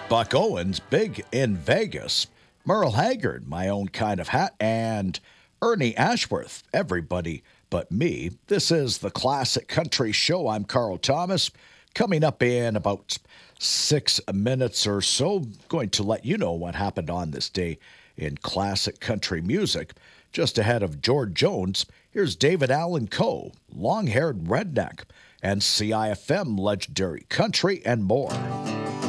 Buck Owens, big in Vegas. Merle Haggard, my own kind of hat. And Ernie Ashworth, everybody but me. This is the Classic Country Show. I'm Carl Thomas. Coming up in about 6 minutes or so, going to let you know what happened on this day in classic country music. Just ahead of George Jones, here's David Allan Coe, Long-Haired Redneck, and CIFM Legendary Country and more.